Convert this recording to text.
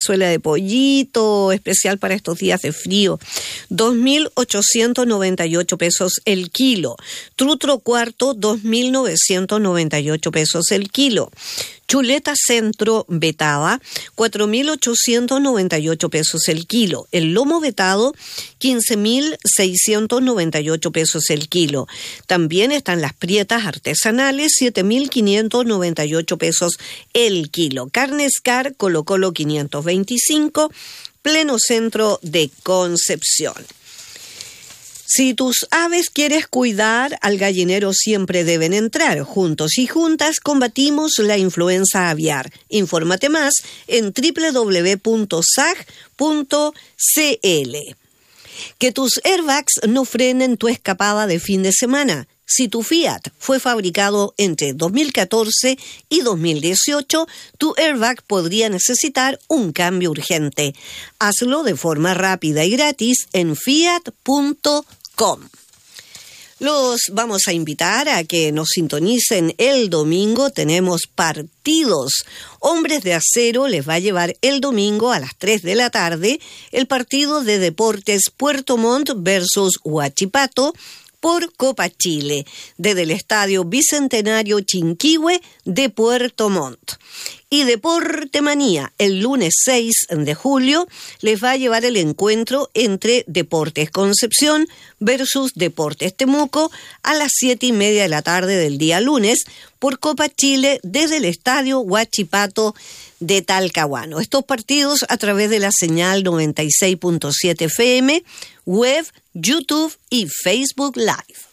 cazuela de pollito, especial para estos días de frío. 2.898 pesos el kilo. Trutro cuarto, 2.998 pesos el kilo. Chuleta centro vetada, 4.898 pesos el kilo. El lomo vetado, 15.698 pesos el kilo. También están las prietas artesanales, 7.598 pesos el kilo. Carne Scar, Colo Colo 525, pleno centro de Concepción. Si tus aves quieres cuidar, al gallinero siempre deben entrar. Juntos y juntas combatimos la influenza aviar. Infórmate más en www.sag.cl. Que tus airbags no frenen tu escapada de fin de semana. Si tu Fiat fue fabricado entre 2014 y 2018, tu airbag podría necesitar un cambio urgente. Hazlo de forma rápida y gratis en fiat.com. Los vamos a invitar a que nos sintonicen el domingo. Tenemos partidos. Hombres de Acero les va a llevar el domingo a las 3 de la tarde el partido de Deportes Puerto Montt versus Huachipato por Copa Chile, desde el Estadio Bicentenario Chinquihue de Puerto Montt. Y Deporte Manía, el lunes 6 de julio, les va a llevar el encuentro entre Deportes Concepción versus Deportes Temuco a las 7:30 de la tarde del día lunes por Copa Chile desde el Estadio Huachipato de Talcahuano. Estos partidos a través de la señal 96.7 FM, web, YouTube y Facebook Live.